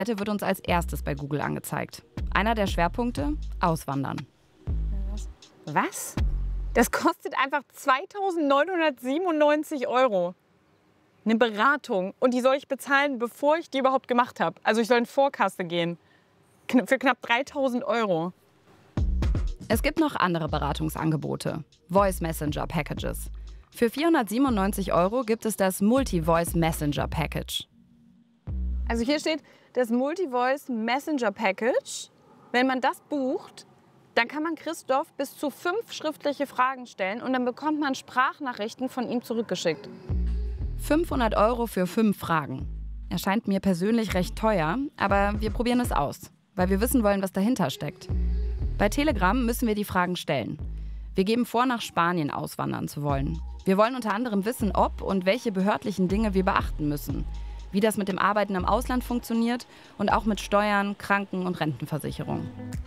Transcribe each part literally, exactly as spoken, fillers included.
Seite wird uns als erstes bei Google angezeigt. Einer der Schwerpunkte: Auswandern. Was? Das kostet einfach zweitausendneunhundertsiebenundneunzig Euro. Eine Beratung. Und die soll ich bezahlen, bevor ich die überhaupt gemacht habe. Also ich soll in Vorkasse gehen. Kn- Für knapp dreitausend Euro. Es gibt noch andere Beratungsangebote. Voice Messenger Packages. Für vierhundertsiebenundneunzig Euro gibt es das Multi-Voice Messenger Package. Also hier steht das Multi-Voice Messenger Package. Wenn man das bucht, dann kann man Christoph bis zu fünf schriftliche Fragen stellen und dann bekommt man Sprachnachrichten von ihm zurückgeschickt. fünfhundert Euro für fünf Fragen. Erscheint mir persönlich recht teuer, aber wir probieren es aus, weil wir wissen wollen, was dahinter steckt. Bei Telegram müssen wir die Fragen stellen. Wir geben vor, nach Spanien auswandern zu wollen. Wir wollen unter anderem wissen, ob und welche behördlichen Dinge wir beachten müssen, wie das mit dem Arbeiten im Ausland funktioniert und auch mit Steuern, Kranken- und Rentenversicherung.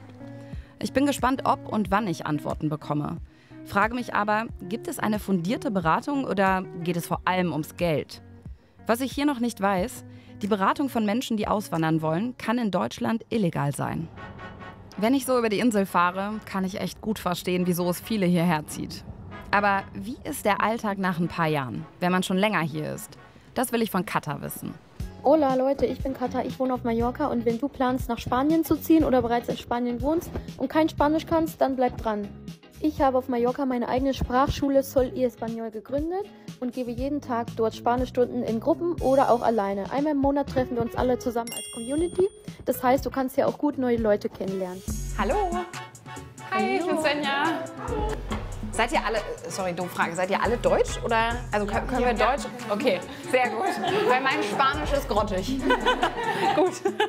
Ich bin gespannt, ob und wann ich Antworten bekomme. Frage mich aber, gibt es eine fundierte Beratung oder geht es vor allem ums Geld? Was ich hier noch nicht weiß, die Beratung von Menschen, die auswandern wollen, kann in Deutschland illegal sein. Wenn ich so über die Insel fahre, kann ich echt gut verstehen, wieso es viele hierher zieht. Aber wie ist der Alltag nach ein paar Jahren, wenn man schon länger hier ist? Das will ich von Katha wissen. Hola Leute, ich bin Katha, ich wohne auf Mallorca und wenn du planst nach Spanien zu ziehen oder bereits in Spanien wohnst und kein Spanisch kannst, dann bleib dran. Ich habe auf Mallorca meine eigene Sprachschule Sol y Español gegründet und gebe jeden Tag dort Spanischstunden in Gruppen oder auch alleine. Einmal im Monat treffen wir uns alle zusammen als Community. Das heißt, du kannst ja auch gut neue Leute kennenlernen. Hallo. Hi, ich bin Svenja. Seid ihr alle, sorry, dumme Frage, seid ihr alle Deutsch oder, also können, können wir Deutsch? Okay, sehr gut, weil mein Spanisch ist grottig. Gut.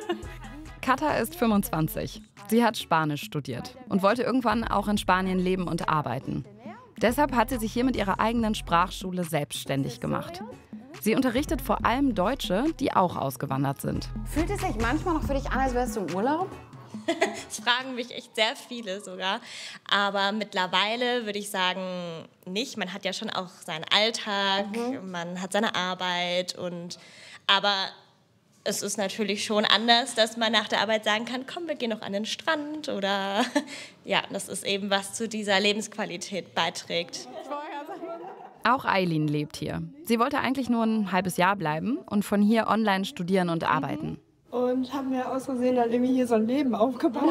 Katha ist fünfundzwanzig. Sie hat Spanisch studiert und wollte irgendwann auch in Spanien leben und arbeiten. Deshalb hat sie sich hier mit ihrer eigenen Sprachschule selbstständig gemacht. Sie unterrichtet vor allem Deutsche, die auch ausgewandert sind. Fühlt es sich manchmal noch für dich an, als wärst du im Urlaub? Das fragen mich echt sehr viele sogar. Aber mittlerweile würde ich sagen, nicht. Man hat ja schon auch seinen Alltag, mhm. man hat seine Arbeit. Und, aber es ist natürlich schon anders, dass man nach der Arbeit sagen kann, komm, wir gehen noch an den Strand. Oder ja, das ist eben, was zu dieser Lebensqualität beiträgt. Auch Eileen lebt hier. Sie wollte eigentlich nur ein halbes Jahr bleiben und von hier online studieren und arbeiten. Und habe mir aus Versehen dann irgendwie hier so ein Leben aufgebaut.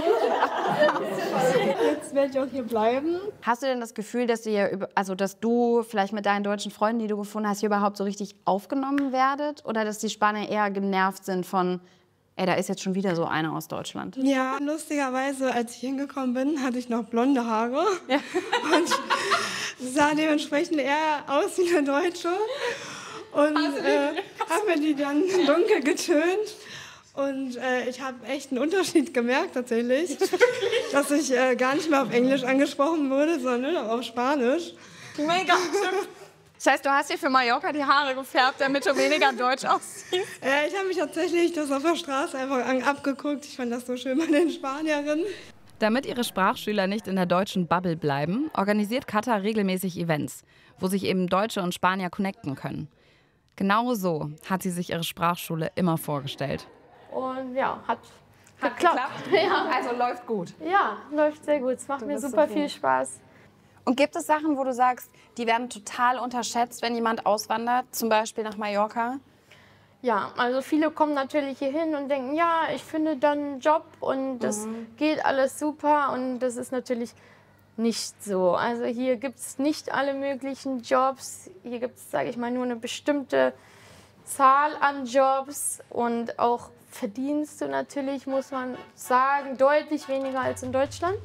Jetzt werde ich auch hier bleiben. Hast du denn das Gefühl, dass, ihr, also dass du vielleicht mit deinen deutschen Freunden, die du gefunden hast, hier überhaupt so richtig aufgenommen werdet? Oder dass die Spanier eher genervt sind von, ey, da ist jetzt schon wieder so einer aus Deutschland? Ja, lustigerweise, als ich hingekommen bin, hatte ich noch blonde Haare. Ja. Und sah dementsprechend eher aus wie eine Deutsche. Und äh, habe mir die dann dunkel getönt. Und äh, ich habe echt einen Unterschied gemerkt tatsächlich, dass ich äh, gar nicht mehr auf Englisch angesprochen wurde, sondern auf Spanisch. Mega. Das heißt, du hast dir für Mallorca die Haare gefärbt, damit du weniger deutsch aussiehst? Äh, ich habe mich tatsächlich das auf der Straße einfach an, abgeguckt. Ich fand das so schön bei den Spanierinnen. Damit ihre Sprachschüler nicht in der deutschen Bubble bleiben, organisiert Katha regelmäßig Events, wo sich eben Deutsche und Spanier connecten können. Genau so hat sie sich ihre Sprachschule immer vorgestellt. Und ja, hat, Hat geklappt. geklappt? Ja. Also läuft gut. Ja, läuft sehr gut. Es macht Du mir bist super so viel gut. Spaß. Und gibt es Sachen, wo du sagst, die werden total unterschätzt, wenn jemand auswandert, zum Beispiel nach Mallorca? Ja, also viele kommen natürlich hier hin und denken, ja, ich finde dann einen Job und das Mhm. geht alles super. Und das ist natürlich nicht so. Also hier gibt es nicht alle möglichen Jobs. Hier gibt es, sage ich mal, nur eine bestimmte Zahl an Jobs und auch verdienst du natürlich, muss man sagen, deutlich weniger als in Deutschland.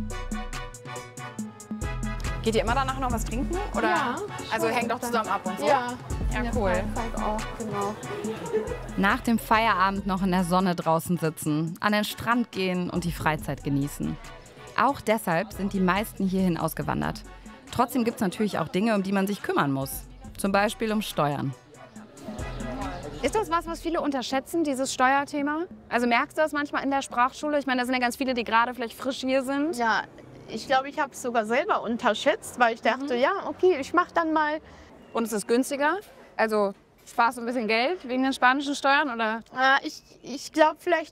Geht ihr immer danach noch was trinken? Oder? Ja, Also schon. hängt doch zusammen ab und so? Ja, Ja, in der cool. Freizeit auch, genau. Nach dem Feierabend noch in der Sonne draußen sitzen, an den Strand gehen und die Freizeit genießen. Auch deshalb sind die meisten hierhin ausgewandert. Trotzdem gibt es natürlich auch Dinge, um die man sich kümmern muss. Zum Beispiel um Steuern. Ist das was, was viele unterschätzen, dieses Steuerthema? Also merkst du das manchmal in der Sprachschule? Ich meine, da sind ja ganz viele, die gerade vielleicht frisch hier sind. Ja, ich glaube, ich habe es sogar selber unterschätzt, weil ich dachte, ja, okay, ich mache dann mal. Und es ist günstiger? Also sparst du ein bisschen Geld wegen den spanischen Steuern? Oder? Äh, ich ich glaube vielleicht